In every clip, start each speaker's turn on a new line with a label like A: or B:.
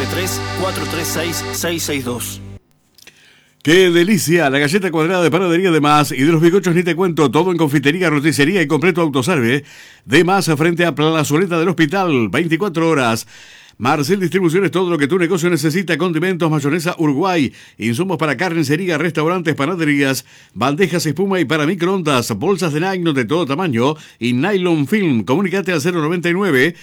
A: 093-436-662.
B: ¡Qué delicia! La galleta cuadrada de Panadería de Más y de los bizcochos ni te cuento, todo en confitería, roticería y completo autoserve. De Más frente a Plazoleta del Hospital, 24 horas. Marcel Distribuciones, todo lo que tu negocio necesita: condimentos, mayonesa Uruguay, insumos para carnicería, restaurantes, panaderías, bandejas, espuma y para microondas, bolsas de nylon de todo tamaño y nylon film. Comunícate al 099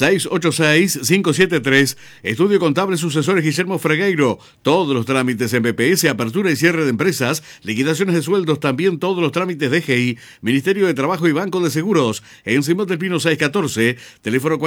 B: 686-573. Estudio Contable Sucesores Guillermo Fregueiro. Todos los trámites en BPS, apertura y cierre de empresas, liquidaciones de sueldos, también todos los trámites de DGI, Ministerio de Trabajo y Banco de Seguros. En Simón del Pino 614, teléfono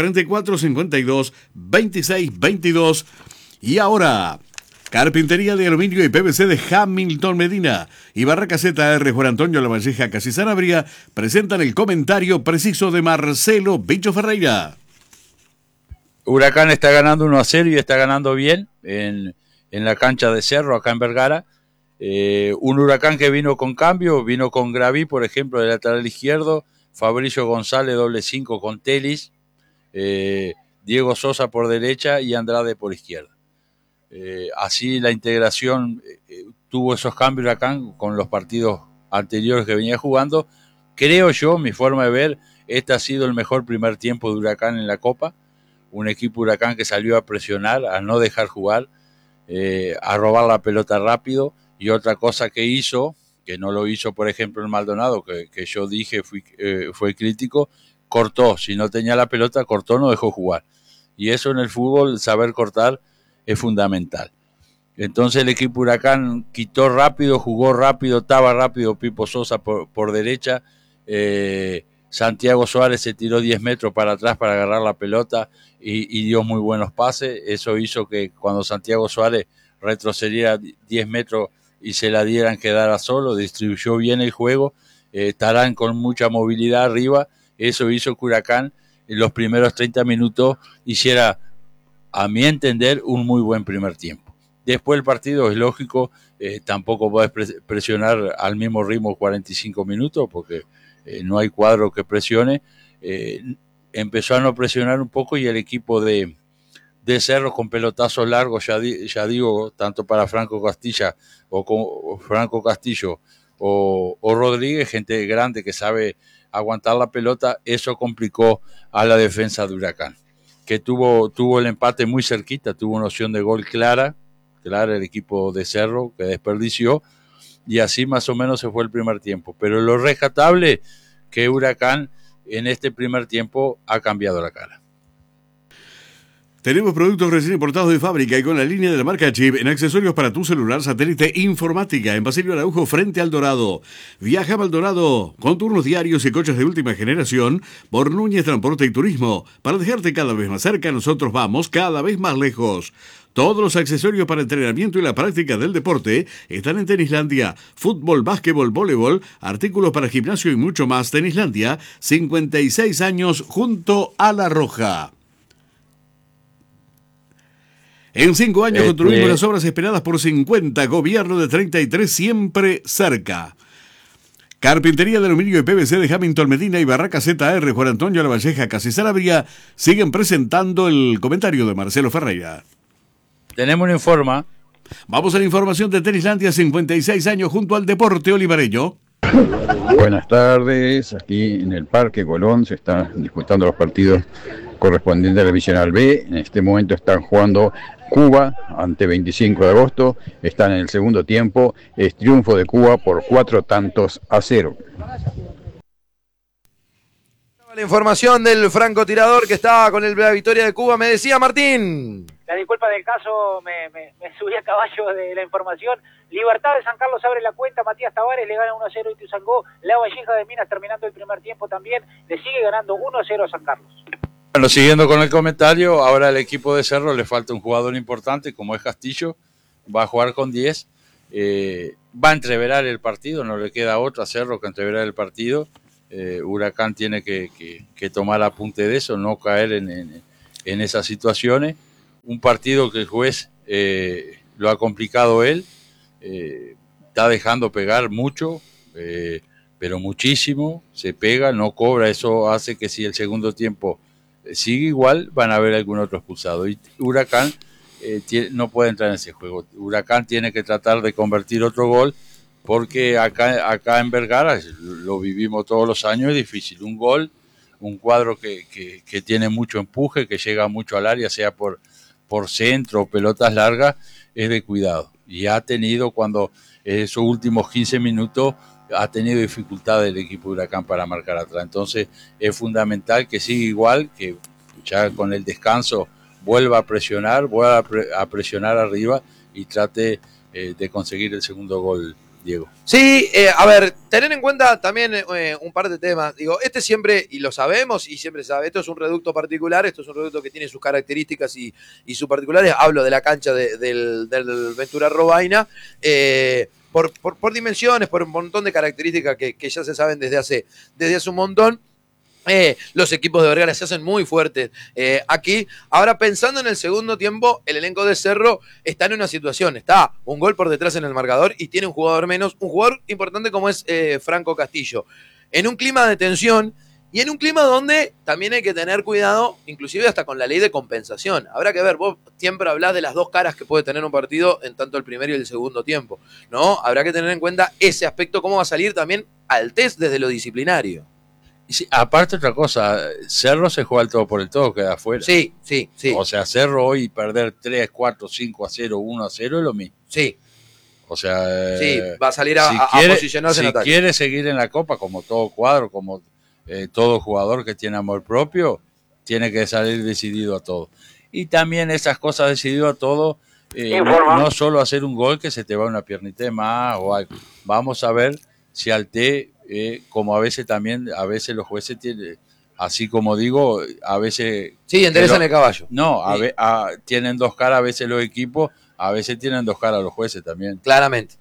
B: 4452-2622. Y ahora, Carpintería de Aluminio y PVC de Hamilton Medina y Barraca ZR Juan Antonio Lavalleja Casi Sanabria presentan el comentario preciso de Marcelo Bicho Ferreira.
C: Huracán está ganando 1-0 y está ganando bien en la cancha de Cerro, acá en Vergara. Un Huracán que vino con cambio, vino con Graví, por ejemplo, de lateral izquierdo, Fabricio González, doble 5 con Telis, Diego Sosa por derecha y Andrade por izquierda. Así la integración tuvo esos cambios Huracán con los partidos anteriores que venía jugando. Creo yo, mi forma de ver, este ha sido el mejor primer tiempo de Huracán en la Copa. Un equipo Huracán que salió a presionar, a no dejar jugar, a robar la pelota rápido. Y otra cosa que hizo, que no lo hizo por ejemplo el Maldonado, que yo dije fue crítico, cortó. Si no tenía la pelota, cortó, no dejó jugar. Y eso en el fútbol, saber cortar, es fundamental. Entonces el equipo Huracán quitó rápido, jugó rápido, estaba rápido Pipo Sosa por derecha. Santiago Suárez se tiró 10 metros para atrás para agarrar la pelota y dio muy buenos pases. Eso hizo que cuando Santiago Suárez retrocediera 10 metros y se la dieran, quedara solo, distribuyó bien el juego. Tarán con mucha movilidad arriba. Eso hizo que Huracán en los primeros 30 minutos hiciera, a mi entender, un muy buen primer tiempo. Después el partido es lógico, tampoco podés presionar al mismo ritmo 45 minutos porque no hay cuadro que presione. Empezó a no presionar un poco y el equipo de Cerro con pelotazos largos, ya digo, tanto para Franco Castillo o Rodríguez, gente grande que sabe aguantar la pelota, eso complicó a la defensa de Huracán, que tuvo el empate muy cerquita, tuvo una opción de gol clara el equipo de Cerro, que desperdició, y así más o menos se fue el primer tiempo. Pero lo rescatable que Huracán en este primer tiempo ha cambiado la cara.
B: Tenemos productos recién importados de fábrica y con la línea de la marca Chip en accesorios para tu celular, satélite, informática, en Basilio Araujo frente al Dorado. Viaja a Maldonado con turnos diarios y coches de última generación por Núñez Transporte y Turismo. Para dejarte cada vez más cerca, nosotros vamos cada vez más lejos. Todos los accesorios para entrenamiento y la práctica del deporte están en Tenislandia. Fútbol, básquetbol, voleibol, artículos para gimnasio y mucho más. Tenislandia, 56 años junto a La Roja. En 5 años construimos las obras esperadas por 50. Gobierno de 33 siempre cerca. Carpintería de Aluminio y PVC de Hamilton Medina y Barraca ZR Juan Antonio Lavalleja Casi Sanabria siguen presentando el comentario de Marcelo Ferreira.
C: Tenemos un informe.
B: Vamos a la información de Tenislandia, 56 años junto al deporte olivareño.
D: Buenas tardes, aquí en el Parque Colón se están disputando los partidos correspondientes a la Divisional B. En este momento están jugando Cuba ante 25 de agosto, están en el segundo tiempo, es triunfo de Cuba por 4-0.
E: La información del francotirador que estaba con la victoria de Cuba, me decía Martín.
F: La disculpa del caso, me subí a caballo de la información. Libertad de San Carlos abre la cuenta, Matías Tavares le gana 1-0 a Ituzaingó, La Valleja de Minas terminando el primer tiempo también, le sigue ganando 1-0 a San Carlos.
C: Bueno, siguiendo con el comentario, ahora al equipo de Cerro le falta un jugador importante como es Castillo, va a jugar con 10, va a entreverar el partido, no le queda otro a Cerro que entreverar el partido. Huracán tiene que tomar apunte de eso, no caer en esas situaciones. Un partido que el juez lo ha complicado él, está dejando pegar mucho, pero muchísimo, se pega, no cobra, eso hace que si el segundo tiempo sigue igual, van a haber algún otro expulsado. Y Huracán no puede entrar en ese juego. Huracán tiene que tratar de convertir otro gol, porque acá en Vergara lo vivimos todos los años, es difícil. Un gol, un cuadro que tiene mucho empuje, que llega mucho al área, sea por centro o pelotas largas, es de cuidado. Y ha tenido, cuando esos últimos 15 minutos, ha tenido dificultad el equipo de Huracán para marcar atrás. Entonces es fundamental que siga igual, que ya con el descanso vuelva a presionar arriba y trate de conseguir el segundo gol, Diego.
E: Sí, a ver, tener en cuenta también un par de temas. Digo, este siempre, y lo sabemos, y siempre se sabe, esto es un reducto particular, esto es un reducto que tiene sus características y sus particulares. Hablo de la cancha del Ventura Robaina, por dimensiones, por un montón de características que ya se saben desde hace un montón. Los equipos de Vergara se hacen muy fuertes aquí. Ahora, pensando en el segundo tiempo, el elenco de Cerro está en una situación, está un gol por detrás en el marcador y tiene un jugador menos, un jugador importante como es Franco Castillo, en un clima de tensión y en un clima donde también hay que tener cuidado, inclusive hasta con la ley de compensación. Habrá que ver, vos siempre hablás de las dos caras que puede tener un partido en tanto el primero y el segundo tiempo, ¿no? Habrá que tener en cuenta ese aspecto, cómo va a salir también al test desde lo disciplinario.
C: Sí, aparte otra cosa, Cerro se juega el todo por el todo, queda afuera.
E: Sí.
C: O sea, Cerro hoy perder 3, 4, 5-0, 1-0 es lo mismo.
E: Sí.
C: O sea,
E: sí, va a salir a posicionarse en ataque.
C: Si quiere seguir en la Copa, como todo cuadro, como todo jugador que tiene amor propio, tiene que salir decidido a todo. Y también esas cosas decidido a todo, no solo hacer un gol que se te va una piernita de más o algo. Vamos a ver si al como a veces los jueces tienen, así como digo, a veces...
E: Sí, enderezan el caballo.
C: No, tienen dos caras a veces los equipos, a veces tienen dos caras los jueces también.
E: Claramente.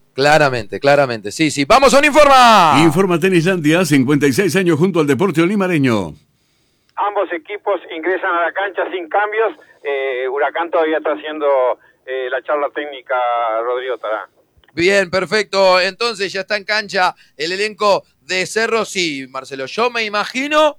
E: Sí. Vamos a un Informa.
B: Informa Tenislandia, 56 años junto al deporte olimareño.
A: Ambos equipos ingresan a la cancha sin cambios. Huracán todavía está haciendo la charla técnica Rodrigo Tarán.
E: Bien, perfecto. Entonces ya está en cancha el elenco de Cerro. Sí, Marcelo, yo me imagino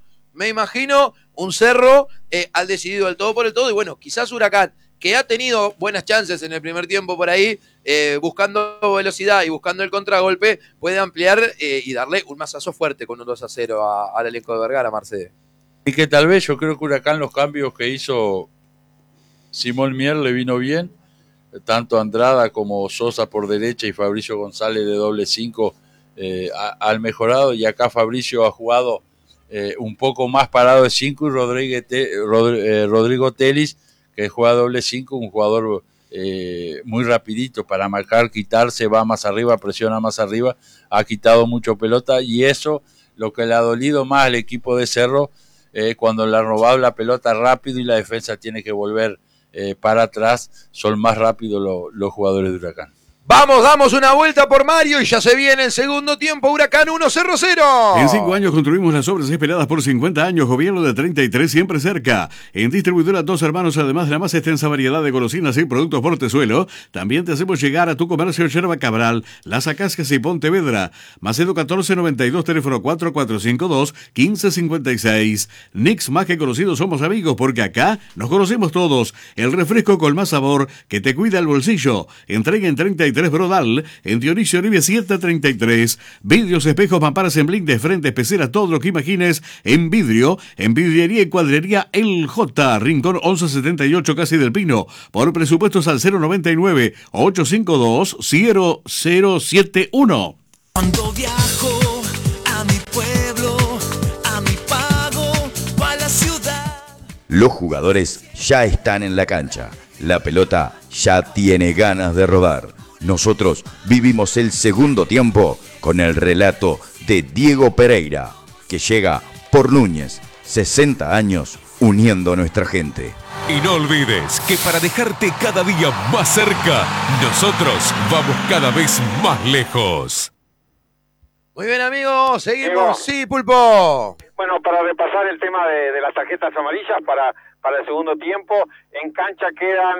E: un Cerro al decidido al todo por el todo. Y bueno, quizás Huracán, que ha tenido buenas chances en el primer tiempo por ahí, buscando velocidad y buscando el contragolpe, puede ampliar y darle un mazazo fuerte con un 2-0 al elenco de Vergara, Marcelo.
C: Y que tal vez yo creo que Huracán, los cambios que hizo Simón Mier le vino bien. Tanto Andrada como Sosa por derecha y Fabricio González de doble 5 han mejorado, y acá Fabricio ha jugado un poco más parado de 5 y Rodrigo Telis, que juega doble 5, un jugador muy rapidito para marcar, quitarse, va más arriba, presiona más arriba, ha quitado mucho pelota, y eso lo que le ha dolido más al equipo de Cerro, cuando le ha robado la pelota rápido y la defensa tiene que volver para atrás, son más rápidos los jugadores de Huracán.
E: Vamos, damos una vuelta por Mario y ya se viene el segundo tiempo. Huracán 1-0-0.
B: En 5 años construimos las obras esperadas por 50 años. Gobierno de 33 siempre cerca. En Distribuidora Dos Hermanos, además de la más extensa variedad de golosinas y productos Portezuelo, también te hacemos llegar a tu comercio Yerba Cabral, Las Acascas y Pontevedra. Macedo 1492, teléfono 4452-1556. Nix, más que conocidos, somos amigos, porque acá nos conocemos todos. El refresco con más sabor que te cuida el bolsillo. Entrega en 33 Brodal, en Dionisio Uribe 733. Vidrios, espejos, mamparas en blink de frente, peceras, todo lo que imagines en vidrio. En vidriería y cuadrería El J, Rincón 1178, Casi del Pino. Por presupuestos al 099-852-0071.
G: Cuando viajo a mi pueblo, a mi pago o a la ciudad.
H: Los jugadores ya están en la cancha. La pelota ya tiene ganas de rodar. Nosotros vivimos el segundo tiempo con el relato de Diego Pereira, que llega por Núñez, 60 años uniendo a nuestra gente.
I: Y no olvides que para dejarte cada día más cerca, nosotros vamos cada vez más lejos.
E: Muy bien, amigos, seguimos. Sí, Pulpo.
A: Bueno, para repasar el tema de las tarjetas amarillas para el segundo tiempo, en cancha quedan